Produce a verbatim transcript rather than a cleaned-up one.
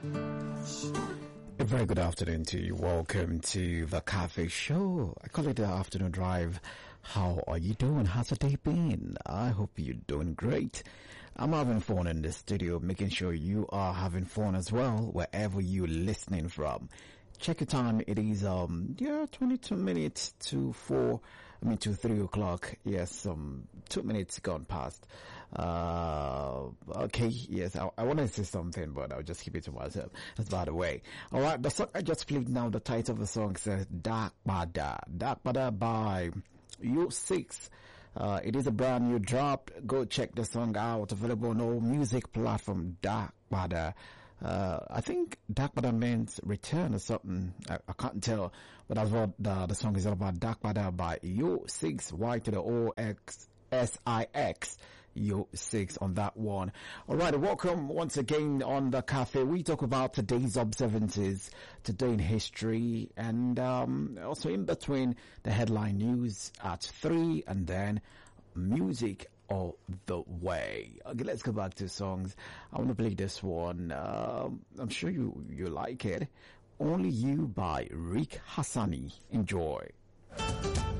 A very good afternoon to you. Welcome to the Cafe Show. I call it the afternoon drive. How are you doing? How's the day been? I hope you're doing great. I'm having fun in the studio, making sure you are having fun as well, wherever you're listening from. Check your time. It is, um, yeah, twenty-two minutes to four, I mean, to three o'clock. Yes, um, two minutes gone past. Uh, okay, yes, I, I want to say something, but I'll just keep it to myself. That's by the way. Alright, the song I just played now, the title of the song says Dark Bada. Dark Bada by U six. Uh, it is a brand new drop. Go check the song out. Available on all music platform. Dark Bada. Uh, I think Dark Bada means return or something. I, I can't tell, but that's what the, the song is all about. Dark Bada by U six, Y to the O X S I X, U six on that one. Alright, welcome once again on the cafe. We talk about today's observances, today in history, and um, also in between the headline news at three, and then music all the way. Okay, let's go back to songs. I want to play this one. Um, I'm sure you, you like it. Only You by Rick Hassani. Enjoy.